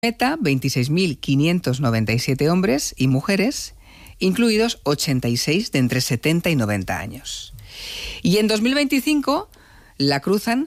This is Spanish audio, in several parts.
Meta, 26.597 hombres y mujeres, incluidos 86 de entre 70 y 90 años. Y en 2025 la cruzan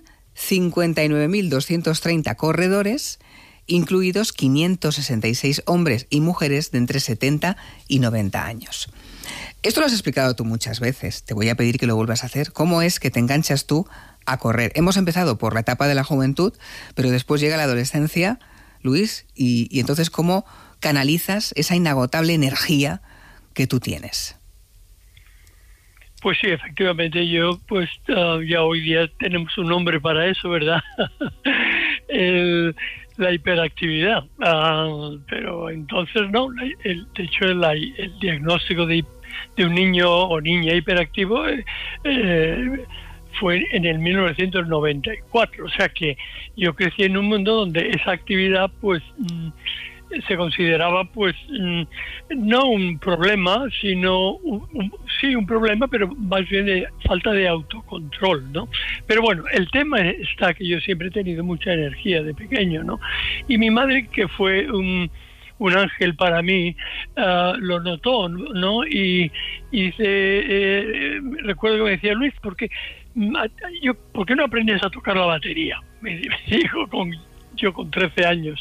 59.230 corredores, incluidos 566 hombres y mujeres de entre 70 y 90 años. Esto lo has explicado tú muchas veces, te voy a pedir que lo vuelvas a hacer. ¿Cómo es que te enganchas tú a correr? Hemos empezado por la etapa de la juventud, pero después llega la adolescencia, Luis, y entonces ¿cómo canalizas esa inagotable energía que tú tienes? Pues sí, efectivamente, yo pues ya hoy día tenemos un nombre para eso, ¿verdad? La hiperactividad. Pero entonces no, de hecho el diagnóstico de un niño o niña hiperactivo fue en el 1994, o sea que yo crecí en un mundo donde esa actividad pues se consideraba pues no un problema, sino sí un problema, pero más bien de falta de autocontrol, ¿no? Pero bueno, el tema está que yo siempre he tenido mucha energía de pequeño, ¿no? Y mi madre, que fue un ángel para mí, lo notó, ¿no? Y recuerdo que me decía, Luis, ¿por qué no aprendes a tocar la batería? Me dijo yo con 13 años.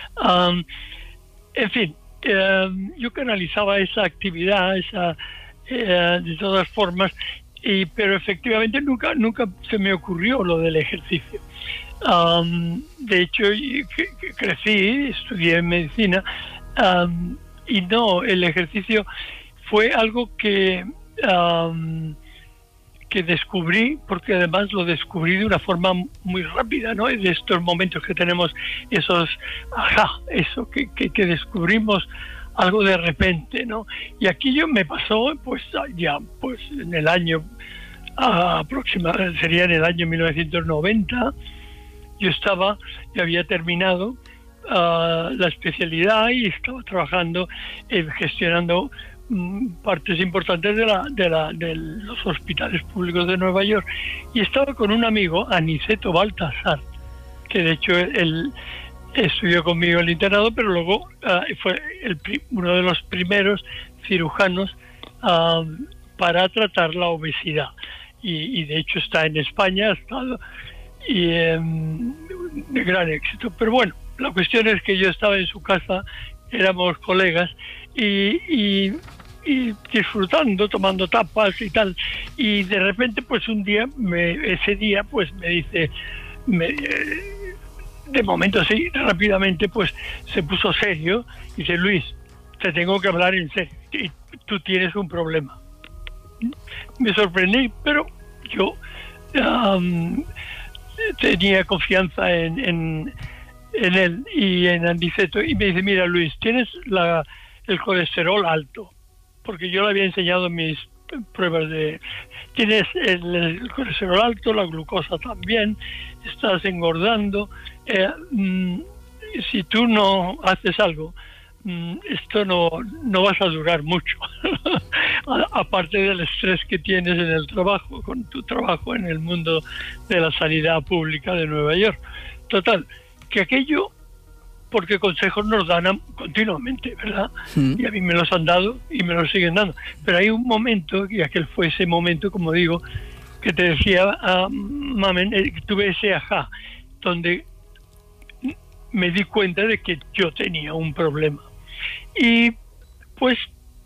En fin, yo canalizaba esa actividad, de todas formas, pero efectivamente nunca se me ocurrió lo del ejercicio. De hecho, crecí, estudié medicina, y no, el ejercicio fue algo que descubrí, porque además lo descubrí de una forma muy rápida, ¿no? De estos momentos que tenemos, eso que descubrimos algo de repente, ¿no? Y aquello me pasó, pues ya, pues en el año aproximadamente, sería en el año 1990, yo había terminado la especialidad y estaba trabajando, gestionando partes importantes de los hospitales públicos de Nueva York, y estaba con un amigo, Aniceto Baltasar, que de hecho él estudió conmigo el internado, pero luego fue uno de los primeros cirujanos para tratar la obesidad, y de hecho está en España, ha estado y de gran éxito. Pero bueno, la cuestión es que yo estaba en su casa, éramos colegas y disfrutando, tomando tapas y tal, y de repente pues ese día pues me dice, de momento así, rápidamente pues se puso serio y dice, Luis, te tengo que hablar en serio, y tú tienes un problema. Me sorprendí, pero yo tenía confianza en él y en Aniceto, y me dice, mira Luis, tienes el colesterol alto, porque yo le había enseñado mis pruebas tienes el colesterol alto, la glucosa también, estás engordando, si tú no haces algo, esto no vas a durar mucho. Aparte del estrés que tienes en el trabajo, con tu trabajo en el mundo de la sanidad pública de Nueva York. Total, que aquello, porque consejos nos dan continuamente, ¿verdad? Y a mí me los han dado y me los siguen dando. Pero hay un momento, y aquel fue ese momento, como digo, que te decía, Mamen, tuve ese ajá, donde me di cuenta de que yo tenía un problema. Y pues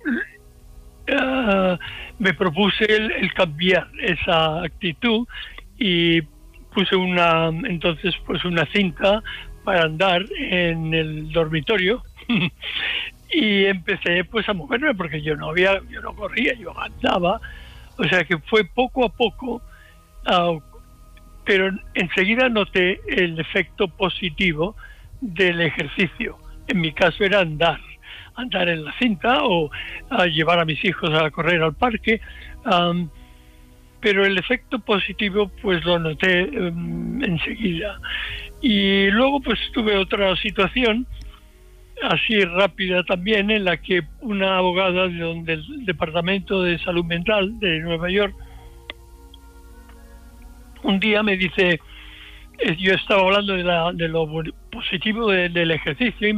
me propuse el cambiar esa actitud, y puse una cinta para andar en el dormitorio y empecé pues a moverme, porque yo no corría, yo andaba, o sea que fue poco a poco, pero enseguida noté el efecto positivo del ejercicio. En mi caso era andar en la cinta o llevar a mis hijos a correr al parque, pero el efecto positivo pues lo noté enseguida. Y luego pues tuve otra situación así rápida también, en la que una abogada del Departamento de Salud Mental de Nueva York un día me dice, yo estaba hablando de lo positivo del ejercicio, y